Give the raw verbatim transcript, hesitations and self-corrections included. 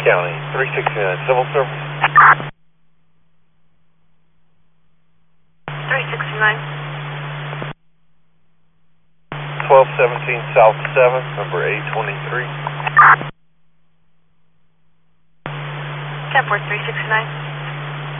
County, three sixty-nine, civil service. three sixty-nine. twelve seventeen South seventh, number A twenty-three. ten four three sixty-nine.